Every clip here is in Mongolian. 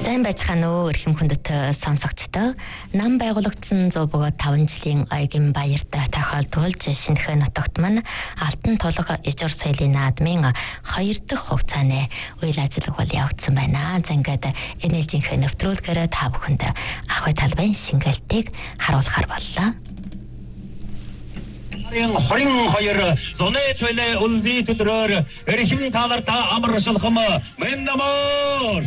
Сайн байцгаана уу эрхэм хүндэт сонсогчдоо. Нам байгуулагдсан 105 жилийн ойгын баяртай тохиолдуулж шинэхэн нутагт маань алтан тулга ижор соёлын наадмын 2 дахь хугацааны үйл ажиллагаа бол явагдсан байна. За ингээд энэлжинхэн нэвтрүүлгээр та бүхэнд ахуй талбайн шингэлтийг харуулахар боллоо. 22 зуны төлөө үлзий төдрөөр эрхэм таларта амаршилхам мэннамор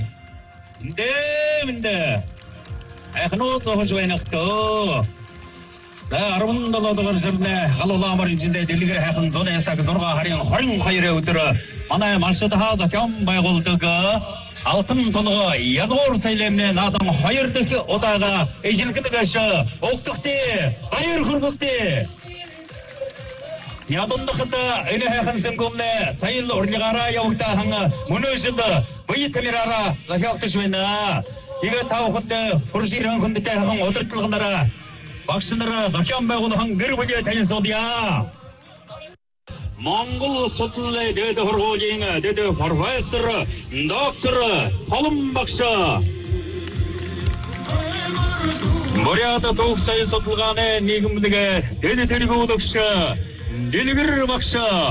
Дэмдэ ахнуу зохож байна хтоо. За 17 дугаар сарны галуулаа амарын жиндээ дэлгэр хайхан зуны саг 6 харын 22 өдөр манай Малшид хаа зохион байгуулдаг алтан тулга язгуур соёлын наадам 2 дахь удаага эжингэдэг өгдөгтэй баяр хүргэгтэй. Ядондоход энэ хайхан сэнгүмнэ соёл урлагаараа явагдаахан мөнөөсөл бие камераараа захиалтж байна. Игээ тавхад хурширэн хүндтэй хайхан удирдлагаараа багш нараа зохион байгуулсан гэр бүлийн танилцуулъя. Монгол судлалын дэд хургуулийн дэд профессор доктор Толон багш. Моряда төгс соёл судалгааны нийгэмлэг дэд тэргүүлэгч Дэлгэр багш.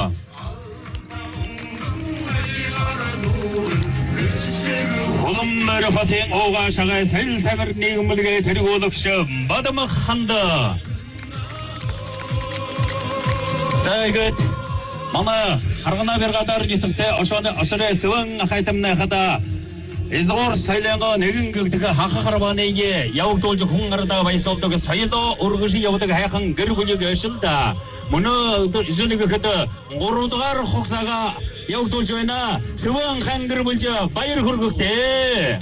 Улам рахатын уугаа шагай соёл тамир нийгэмлэгээ тэргүүлэгч Бадам ханд. Сайгт манай харгана бэргадар нэтгтэй ошооны ошорой сүвэн хайтамны хада Изгор соёлын нэгэн гэгдэх ханхахар баныг явагдуулж хүн ардаа баясуулдаг соёлоо өргөж явдаг хайхан гэр бүлийг өшөлдө. Мөнөө жилгэхэд 3 дугаар хугацаага явагдуулж байна. Сүвэн хан гэр бүлж баяр хүргэгтэй.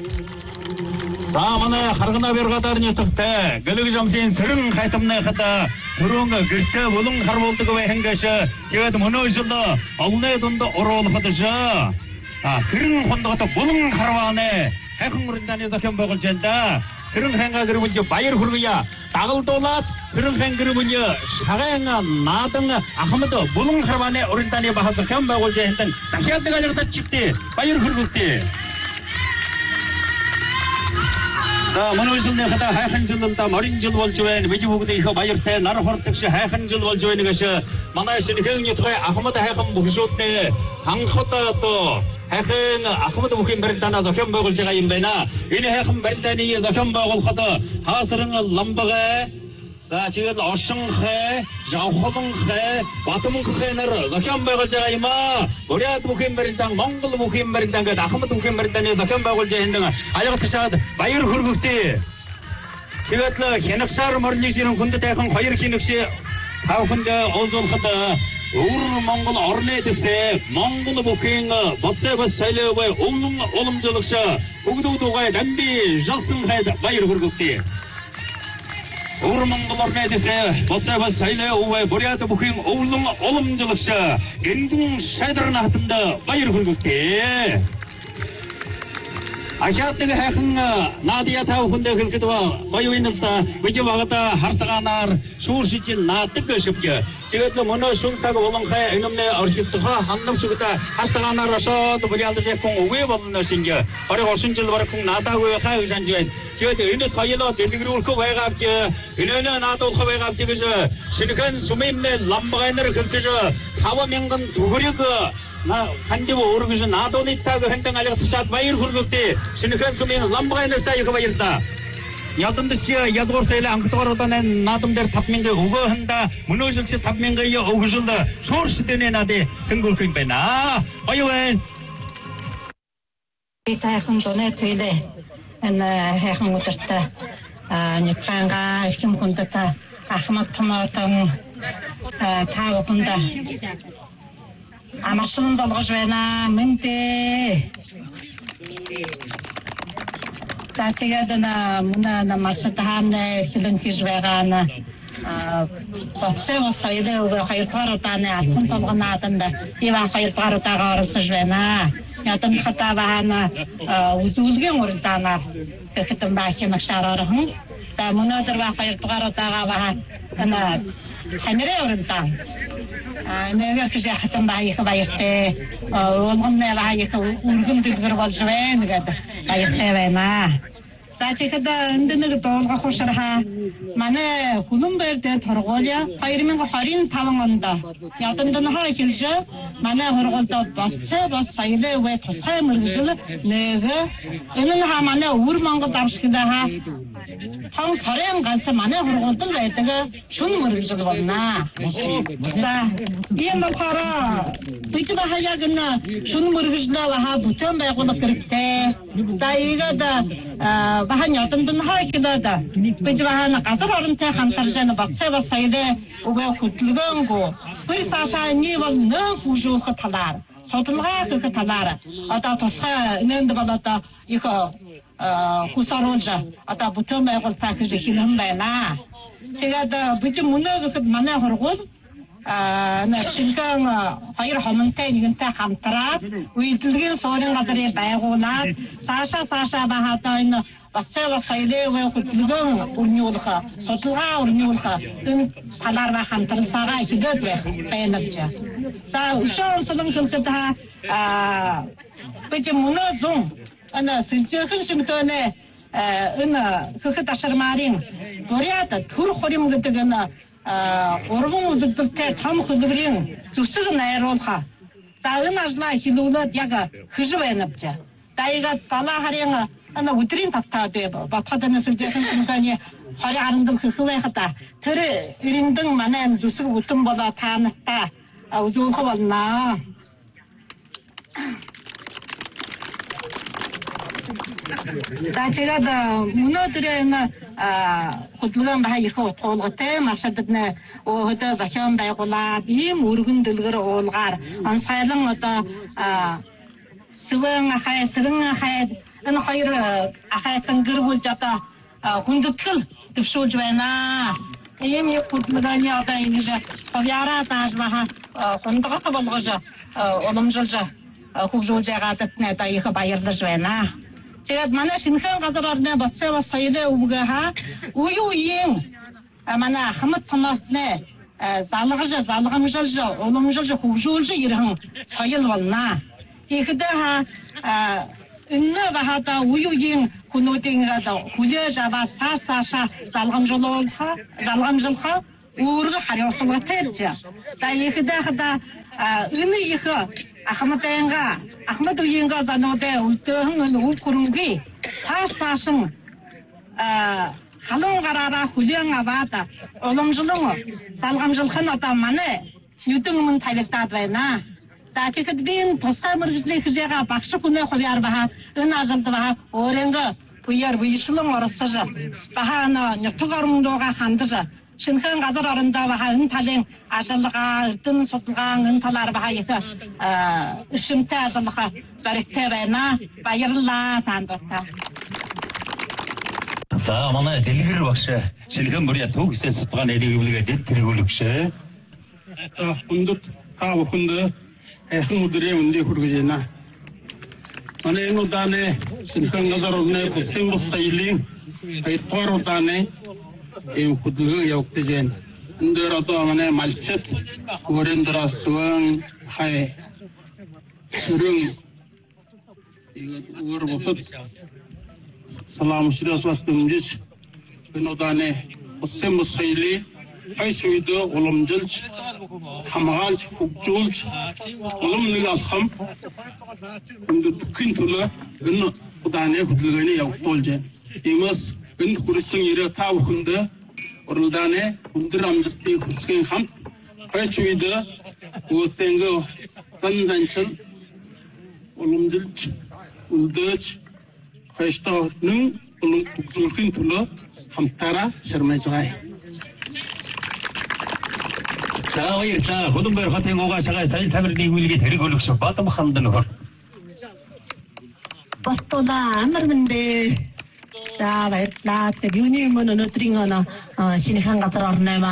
Самана харгана бэргадар нэтгтэй гэлэг жамсын сэрэн хайтамны хада хөрөн гэртээ булан харуулдаг байхангаш тэгээд мөнөө жил олны дунд оруулахад жаа. Сэрэн хондогото булан харвааны хайхан уралдааны зохион байгуулж байна. Сэрэн ханга гэр бүл баяр хүргье. Дагалдуулаад сэрэн хан гэр бүл шаган наадан Ахмад булан харвааны уралдааны баха зохион байгуулж байна. Дахиад нэг алгадад чигтээ баяр хүргье. За мөнөөсөлний хада хайхан жилдаа морин жил болж байна. Бид бүгд их баяртай нар хортогш хайхан жил болж байна гэж манай шинэхэн нутгийн Ахмад хайхан бүхшүүдтэй ханхад одоо хайхан Ахмад бүхийн барилдаанаа зохион байгуулж байгаа юм байна. Энэ хайхан барилдааны зохион байгуулахад хаасран ламбага за чигээр ошонхэ, жавхолонхэ, батмонхэ нар зохион байгуулж байгаа юм аа. Бурят бүхийн барилдаан, Монгол бүхийн барилдаан гэдэг Ахмад бүхийн барилдааны зохион байгуулж байгаа аяга ташаад баяр хүргэгтэй. Тэгээд л хянагшаар морны ширэн хүндэт хайхан 2 хянагш тавханд уулзуулахад өвөр Монгол орны дэсэ Монгол бүхийн боцоо бас соёлын өвлөн уламжлагч бүгдүүд угай дамби жалсан хайд баяр хүргэгтэй. Өвөр Монгол орны дэсэ боцоо бас соёлын өвөө бурят бүхийн өвлөн уламжлагч гингэн шайдар наатанд баяр хүргэгтэй. Ахаад нэг хайхан наадия тавханд хэлэхэд гоё юм л да. Бид багада харсаганаар шүүршиж наадаг шивж. Тэгээд мөнөө шүн цаг болонхай энэмнэ орхитха хандамшигда харсаганаар шоод бүлялж якун үгүй болно шинж. Орой 30 жил барах наадаагүй хай жанж байна. Тэгээд энэ соёлоо дэлгэрүүлэх байгаавч энэ наадуулах байгаавч гэж шинэхэн сүмэмнэ ламбагайнэр хэлж 5000 төгрөг хандив өргөж наадуултайг хэнтэн алгатшаад баяр хүргэгтэй. Шинэхэн сүмийн ламбагайнартай их баярлаа. Ядандшиг язгуур соёлын анхдугаар удааны наадам дээр 5000 өгөөхөндө мөнөөсөлч 5000 өгөжл шууршдэний наадыг сэнгүүлэх юм байна. Гоё байна. Сайхан зуны төлөө энэ хайхан өдөртөө нэтханга ихэнх хүндэт Ахмад томоотон таавханда амарсан залгаж байна. Мэнтэй. Тэгээд мына Малшид хааны эхлэн хийж байгаа нь боцоо соёлын өвөө 2 дугаар удааны алтан тулга нааданд ива 2 дугаар удаага оролцож байна. Ядан хата баана үзүүлгийн уралдаанаар тэгэхэд баахын агшаараархан. За өнөөдөр 2 дугаар удаага баа танирын уралдаан 내가 그저 하던 바이가 바이때 올금내 바이가 울금 들걸 벌주에 내가 바이때 왜나 자치가다 은드는 도가 호셔하 만에 훈음벌때 돌고려 파이르면 허린 타방한다 야던던 하길셔 만에 허르골다 버체 버사이레 왜 도사임을 내가 이는 하만에 우르만 거 답시다 하 탕 서령 가서 만에 허르골들 왜 때가 춘물을 주거나 자 이만 파라 비치바 하야겠나 춘물을 주다와 하 부터 매고도 그렇게 자 이거다 바한 어떤든 하기다다 비치바 하나 가서 하는데 한타르잖아 박세바 사이데 우베 후틀건고 우리 사샤니 원너 구조 같다라 서툴가 그 달라라 아다 도사 있는데 받았다 이거 후사론자 아다 부터 매고 다 그지 힘은 매나 제가 다 비치 문어 그 만나 하고 나 신강 화이를 하면 때 이건 다 함따라 위들긴 소련 가들이 배고나 사샤 바하다 있는 박세와 사이레 왜 그들은 우르뉴르가 소틀가 우르뉴르가 은 달라라 함따라 사가 히거드 배너자 자 우선 선은 그다 비치 문어 좀 أنا سنتيخن شنكانة أنا خخت عشر مارين برياته تور خوريم قدنا قربون زدتك تام خدبرين تسق نيرولها تاعنا أجلا هيلولات ياga خجوة نبجة تاعي가 طلع هرينا أنا وترين تفتاده بطادنا سنتيخن شنكانة هري عندل خخوة خطا ترى إرندن منام جسق وتم بلا تانتا أو زول خبرنا 자 제가 문어들에는 호들간 바이 이거 толготой машадны 어디 захиан байгуулаад ийм өргөн дэлгэр уулгаар ансайлан одоо сүвэн хайсрын хай энэ хоёр ахайтан гэрүүлж одоо хүндэтгэл төвшүүлж байна. Ийм хөдөлгөөний одоо ингэж хавьяраа тааж баха хүндгот болгож уламжуулж хөгжүүлж байгаадад надаа их баярлаж байна. 제가 만나 신хан 가서라네 버체와 사이레 우가하 우유잉 만나 하마토마네 잘가자 오놈저저 후줄저 이런 사이를 왔나 이그다하 인나 바하다 우유잉 군노딩가다 후제자바 사사사 잘감절ха 우르가 하려서 왔대죠 다 이그다하다 은이 이거 ахмадуинга заноде үлдэхэн өвгөрөнгийн цааш халуун гараараа хүлээн аваад уламжлан залгамжлах нь одоо манай юдэн өмнө тавигдаад байна. За тэгэхэд би энэ тусгай мэргэжлийн хэжээга багш хүнээ хувьяар баха энэ ажилд баха өөрөнгө буяар буйшлан оролцож баха нутаг орндууга хандаж шинхэн газар орондоо баха энэ талын ажиллагаа эрдэнэ судалгаан энэ талаар баха их шимтэй ажиллагаа зоригтой байна. Баярлалаа таандаа. За манай дэлгэр багш шинхэн бүрийн төгсөө судалгааны эргэлгээ дэд тэргүүлэгш. Хүндэт та бүхэнд эхэн өдрийн өндийг хүргэж байна. Манай энэ удааны шинхэн газар орны бүсийн бус соёлын хоёрдугаар удааны ийм хөдөлгөөн явагдаж байна. Энэ дээр одоо манай малчит өрөөндөрөөс сүвэн хай сүрэн өөр бусад салаамшлаас бас дэмжиж энэ удааны бүсийн бус соёлын хайшууд уламжилж хамгаалж хөгжүүлж улам нэг алхам бүхэн төлөө энэ удааны хөдөлгөөний явагдуулж байна. Иймээс энэ хүрэлцэн ирээ та бүхэнд уралдааны өндөр амжилтыг хүсгэн хамт хайшууд үүтэнгэ заншил уламжилж үлдээж хайштаа нүн улам хөгжүүлэхийн төлөө хамтаараа шармаж байгаа. За баярлалаа. Хөлбөр хотын угаашаа сайн тамир нийгүүлгээ тэрэг өргөш бадам хамдан хор. Баттона амармэндэ. За баярлалаа. Юуны мөн өнөөдрийн шинэхэн газар орны маань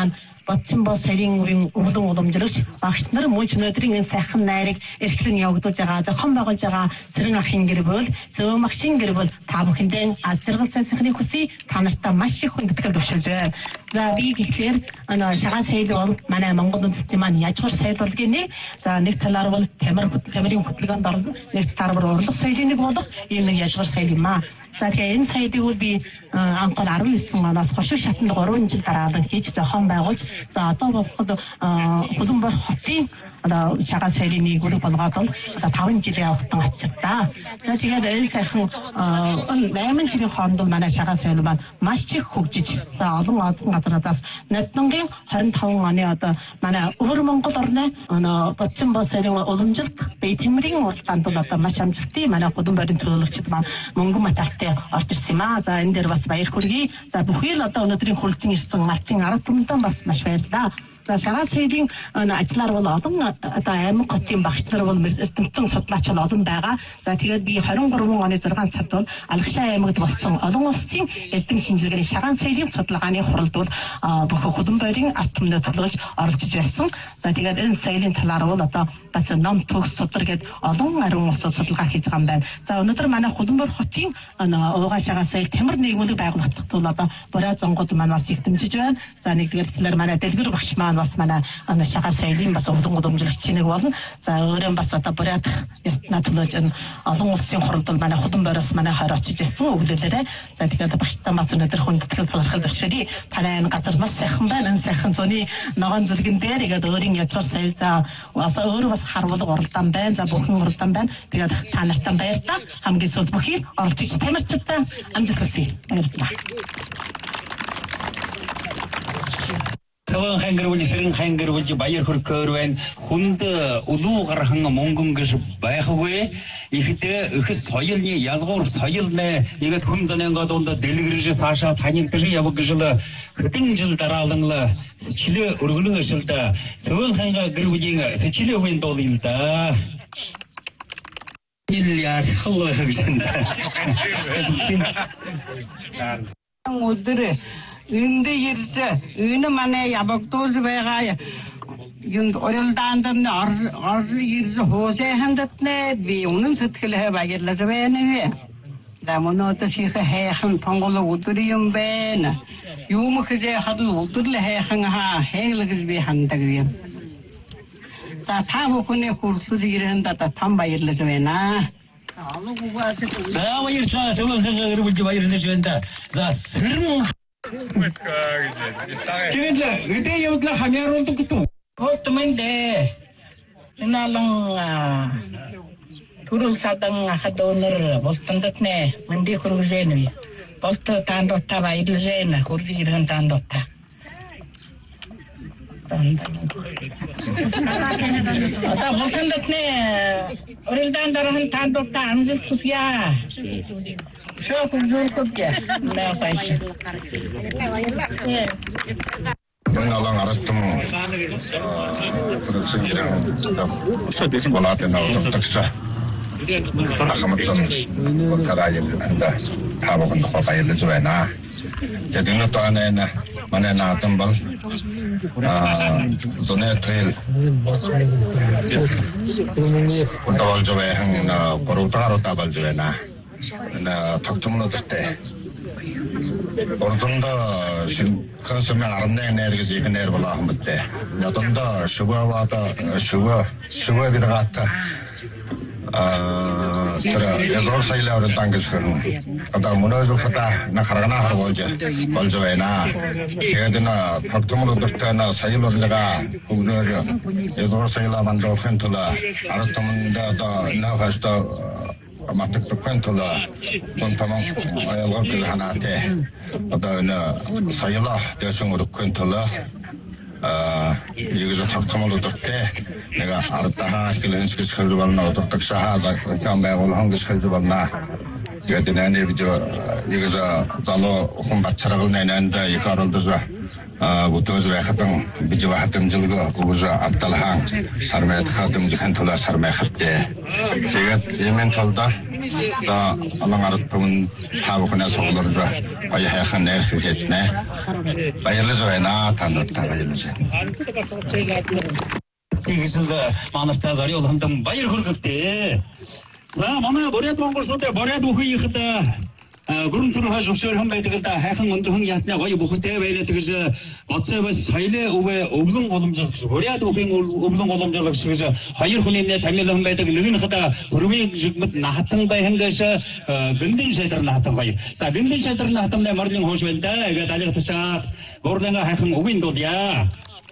бодсон бос сэрийн үеийн өвлөн уламжлагч багш нар мөн ч өнөөдрийн энэ сайхан найрыг эрхлэн явагдуулж байгаа зохион байгуулж байгаа Сэрэн ахын гэр бүл, Зөөн багшийн гэр бүл та бүхэндээ аз жаргал сайхны хүсье та нартай маш их хүндэтгэл төвшүүлж байна. За би гэхээр шагаан соёл бол манай Монгол үндэстний маань яжгуур соёл болгоны нэг. За нэг талаар бол тамирын хөтөлбөрөнд орно. Нэг талаар бол урлаг соёлын нэг болох ийм нэг яжгуур соёл юм аа. За тэгээ энэ соёлыг бол би анхгол 19 оноос хошиг шатанд 3 жил дараалан хийж зохион байгуулж за одоо болоход Хөлбөмбөр хотын шагаан соёлын нийгүүлэг болгоод бол одоо 5 жилийн явахтан ачилтаа. За тэгээд энэ сайхан 8 жилийн хооронд манай шагаан соёл маань маш их хөгжиж за олон газраас Ноднонгийн 25 оны одоо манай өвөр Монгол орны бодсон бос соёлын уламжилт бие тэмрийн уралдаанд бол одоо маш амжилттай манай Хөлбөмбөрийн төлөөлөгчд маань мөнгөн маталтай орж ирсэн юм аа. За энэ дээр бас баяр хүргэе. За бүхий л одоо өнөөдрийн хүлжин ирсэн малчин арга түмэндээ бас маш баярлалаа. За шагаан соёлын ажлаар бол олон одоо аймаг хотын багш нар бол эрдэмтэн судлаач бол олон байгаа. За тэгээд би 23 оны 6 сард бол Алгашаа аймагт болсон олон улсын эрдэм шинжилгээний шагаан соёлын судалгааны хуралд бол бүх Хөлбөмбөрийн ард түмнээ төлөөлж оролцож байсан. За тэгээд энэ соёлын талаар бол одоо бас ном төгс судар гээд олон ариун улсад судалгаа хийж байгаа юм байна. За өнөөдөр манай Хөлбөмбөр хотын уугаа шагаан соёл тамир нийгмийг байгуулахад бол одоо буруу зонгод маань бас их дэмжиж байна. За нэгдүгээр талаар манай дэлгэр багш маань бас манай шагаан соёлын бас уламжлагч нэг болно. За өөрөө бас одоо буруу ястна төлөөлж олон улсын хуралд бол манай Хөлбөмбөрөөс манай хойр очиж ирсэн өглөөлөөрэй. За тэгээд багштай бас өнөөдөр хүндэтгэл талархал төвшөөрий. Танай энэ газар маш сайхан байна. Энэ сайхан зуны ногоон зүлгэн дээр игээд өөрийн язгуур соёл за бас өөрөө бас харвал уралдаан байна. За бүхэн уралдаан байна. Тэгээд та нартай баярлалаа. Хамгийн сүүлд бүхий оролцогч тамирчидтай амжилт хүсье. Баярлалаа. Саван хангэрвэл Сэрэн хангэрвэл баяр хүргээр байна. Хүнд улуу гархан мөнгөнгөш байхгүй. Ихдээ их соёлны язгуур соёл нэ игээд хүн занянга донд дэлгэрж саашаа танигдж явгжл хэдэн жил дараалан сэчлээ өргөнөн ашилда Саван ханга гэрвлийн сэчлээ үеийн дол юм да. Яар хол хэвсэн. Өдөр энэ ирж энэ манай явагдуулж байгаа юунд оролдаанд ирж хоосээ хандтнэ би үнэн сэтгэлээ баярлаж байна. Дамонотос их хайхан тонголог өдөр юм байна. Юм хэзээ хадл өдөр л хайхан хэглэж би хандаг юм. За та бүхний хүрсэж ирэнд та том баярлаж байна. За баярлалаа. Саван ханга гэрвэлж баярлаж байна. За Сэрэн Jadi ide yang telah hanya untuk itu. Oh teman deh, nalang turun sadang donor, bos tendet ne, mandi kuruzin ni, bos tandot tawa iduzin, kuruzin tandot ta. Atau bos tendet ne, orang tandarahan tandot ta, anjir kusia. Siapa jual kopi? Nah, pasti. Nalang aratum terus bolatan nalang taksa. Akamatun karaya anda tahu kan kau bayar lejuan na. Jadi nato ane mana na tambal zona trail. Tabal jual hang na perutar atau tabal jual na. 나 탁통로 때 어떤다 컨섬에 아름다운 내리기서 이거 내려볼라 하면 때 어떤다 슈가와다 슈가 들어갔다 그래 여덟 살이라는 단계에서는 아까 무너졌다 나 가라나 하고 이제 벌줘해나 걔들나 탁통로 때나 사이로 내가 그거를 여덟 살이라 만도 펜틀라 알았다면 나 가서 마트 펜틀라 돈타망 아야가 하나한테 어떤 사이라 대성으로 펜틀라 여기서 탁통으로 때 내가 알았다 하길래 인식을 설주받나 어떻게 사하다 장배를 한게 설주받나 그때 내내 여기서 잘로 혼바차락을 내는데 이 가론도서 부터서 했던 비주와 했던 줄거 그거서 앞달항 사람의 하던 전 돌아 사람의 합제 제가 예멘 돌다 За алангараттун таавахна соолорж баяа хайхан нэрхэхэтнэ. Баярлаж байна тануудтай баярлаж. 이것은 마늘타 자리 올한담 바이르 그렇게 자 만나 버려도 한 것인데 버려도 후이하다 그rum수를 하십시오 한 배드가 해상 운동 야트나 거의 뭐 그때 왜 이렇게 어째서 사이에 오베 없는 거dom적 버려도 그냥 없는 거dom적 그래서 하이르 훈련에 담을 한 배드가 늘리는 하다 그rum이 지금 나왔던 바 행가서 근든 세들 나왔던 거예요 자 근든 세들 나왔던 데 머리는 호시면다 이거 다들 사 모르는가 해상 오빈도야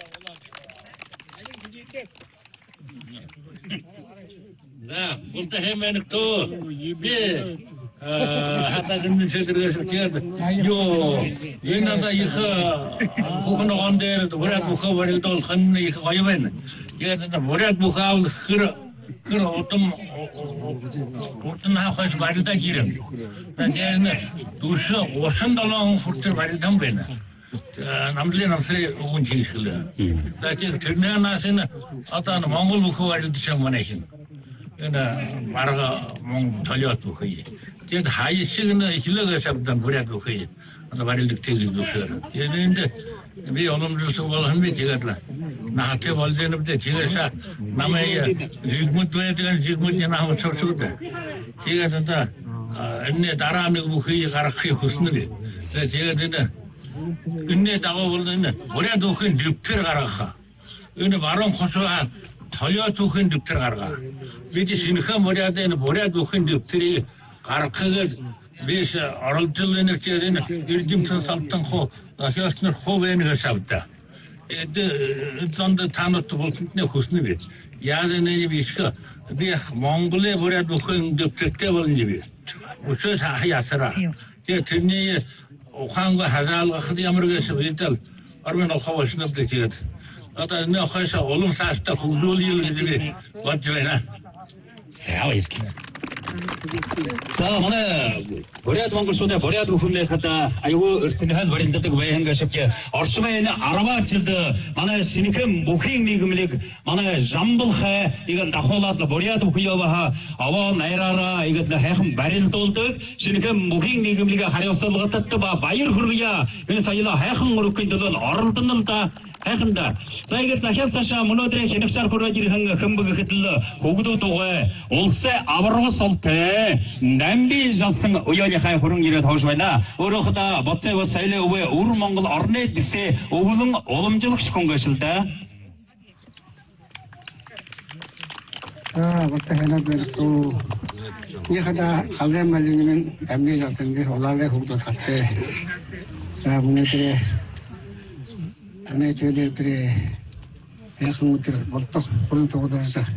자, 볼때 해면은 또 이게 하다 듣는 세들에서 제가 요 옛날에 이거 그거는 언제 뭐라 그거 버리도 한 이거 거의면 이게 진짜 뭐라 그거 그런 어떤 하고서 말이다 기름. 나는 두서 5,000달러 후트 말이다 보면 남들이 남들이 오은 지실래. 다시 들면 나서는 어떤 몽골 부코 말이도 참 많으신. 그나 말아가 몽 돌려도 거의. 제 하이 시그널 hil러가 잡던 버려도 거의. 나 말을 듣기도 그래. 얘는데 왜 오늘도 소걸 한번 제가 나한테 벌되는데 제가 남의 지금도 되는 지금은 나하고 접수돼. 제가 진짜 언니 따라하는 거의 가르치 후스는데 제가 진짜 근데 다고 볼때는 버려도 그 늪들 가라가. 근데 말은 고소가 돌려도 그 늪들 가라가. 왜지 신חה 버려야 되는 버려도 그 늪들이 가르치가 비서 어른들은 저는 일dim터 삼탕 호 아시아스는 호베는 것이었다. 그 전도 단어도 볼때 후스는 야는 비서 비 몽골에 버려도 그 늪들 때문에 비. 무슨 하야서라. 제 듣니 오한과 하자가 하디 아무르게서 일단 얼마나 커버스는 되게 어떤 내 회사 올음 사스다 구글이 어쩌나 세아이스키 자 오늘 버려도 한 것인데 버려도 훈련하다 아이고 어떤 버린다고 왜 한가 싶게 어스메는 아라바치드 만에 신이금 목행리 금리 만에 잠불해 이거 다홀라도 버려도 후여바 아와 나이라라 이거 해한 바릴 돌듯 신이금 목행리 금리가 하려서 같다 봐 바이르 그러야 그래서 이라 해한 그렇게들 어른들다 해한다 자 이거 다현사샤 문어들의 신학살 거러지를 한거 금부가 그들로 고구도 도에 올세 아바로 sollte 남비 잡생 의원이 하여 그런 일에 도와주나 어르하다 멋져서 사일에 왜 우르 몽골 어르네 디세 오불은 오름적 시킨 것일다 그때 하나 그랬고 이하다 갈래 말리면 남비 잡생 게 올라래 후도 갔대 문에들의 안에 저희들의 해상무들 벌떡 그런 도구들에서